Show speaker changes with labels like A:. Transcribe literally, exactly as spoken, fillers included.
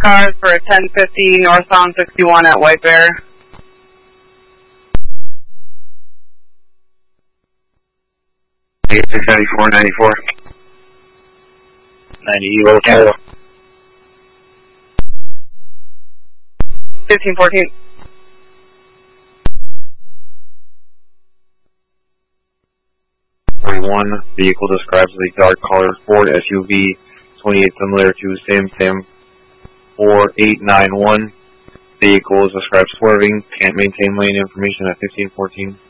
A: cars for a ten fifty north on sixty-one at White Bear.
B: six ninety-four, ninety-four. ninety, Evo Canada.
A: fifteen fourteen.
B: forty-one, vehicle describes the dark colored Ford S U V, twenty-eight similar to Sam Sam four eight nine one. Vehicle is described swerving, can't maintain lane information at fifteen fourteen.